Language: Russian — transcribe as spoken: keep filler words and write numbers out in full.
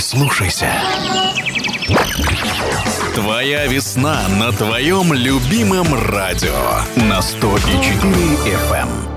Прислушайся. Твоя весна на твоем любимом радио на сто и четыре эф эм.